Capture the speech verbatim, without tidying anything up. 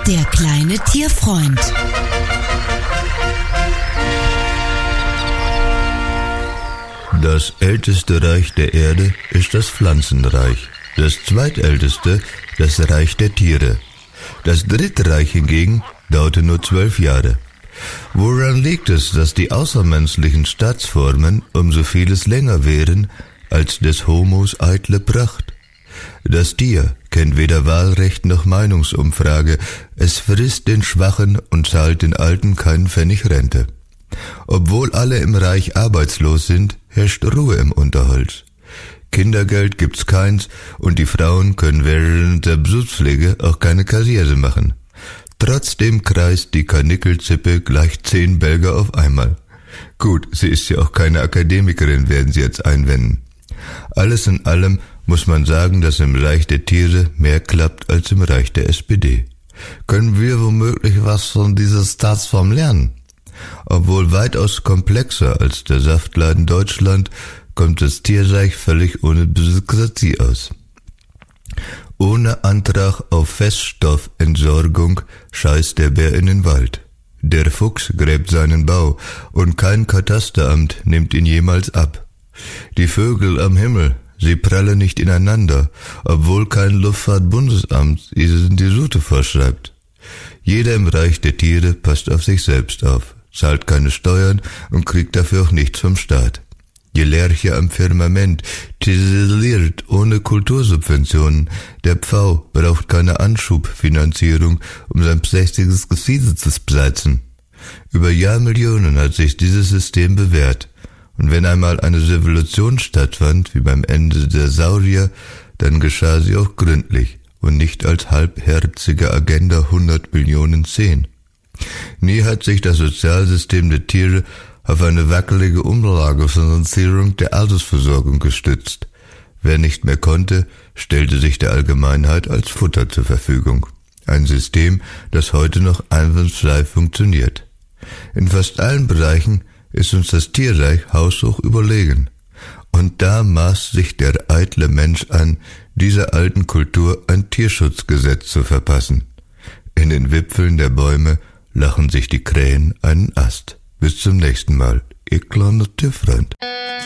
Der kleine Tierfreund. Das älteste Reich der Erde ist das Pflanzenreich. Das zweitälteste das Reich der Tiere. Das dritte Reich hingegen dauerte nur zwölf Jahre. Woran liegt es, dass die außermenschlichen Staatsformen um so vieles länger wären als des Homos eitle Pracht? Das Tier kennt weder Wahlrecht noch Meinungsumfrage, es frisst den Schwachen und zahlt den Alten keinen Pfennig Rente. Obwohl alle im Reich arbeitslos sind, herrscht Ruhe im Unterholz. Kindergeld gibt's keins und die Frauen können während der Besuchspflege auch keine Karriere machen. Trotzdem kreist die Karnickelzippe gleich zehn Belger auf einmal. Gut, sie ist ja auch keine Akademikerin, werden Sie jetzt einwenden. Alles in allem muss man sagen, dass im Reich der Tiere mehr klappt als im Reich der S P D. Können wir womöglich was von dieser Staatsform lernen? Obwohl weitaus komplexer als der Saftladen Deutschland, kommt das Tierreich völlig ohne Bürokratie aus. Ohne Antrag auf Feststoffentsorgung scheißt der Bär in den Wald. Der Fuchs gräbt seinen Bau und kein Katasteramt nimmt ihn jemals ab. Die Vögel am Himmel, sie prallen nicht ineinander, obwohl kein Luftfahrtbundesamt ihnen die Route vorschreibt. Jeder im Reich der Tiere passt auf sich selbst auf, zahlt keine Steuern und kriegt dafür auch nichts vom Staat. Die Lerche am Firmament titeliert ohne Kultursubventionen. Der Pfau braucht keine Anschubfinanzierung, um sein prächtiges Gefieder zu spleizen. Über Jahrmillionen hat sich dieses System bewährt. Und wenn einmal eine Revolution stattfand, wie beim Ende der Saurier, dann geschah sie auch gründlich und nicht als halbherzige Agenda hundert Millionen zehn. Nie hat sich das Sozialsystem der Tiere auf eine wackelige Umlagefinanzierung der Altersversorgung gestützt. Wer nicht mehr konnte, stellte sich der Allgemeinheit als Futter zur Verfügung. Ein System, das heute noch einwandfrei funktioniert. In fast allen Bereichen ist uns das Tierreich haushoch überlegen. Und da maßt sich der eitle Mensch an, dieser alten Kultur ein Tierschutzgesetz zu verpassen. In den Wipfeln der Bäume lachen sich die Krähen einen Ast. Bis zum nächsten Mal, Ihr kleiner Tierfreund.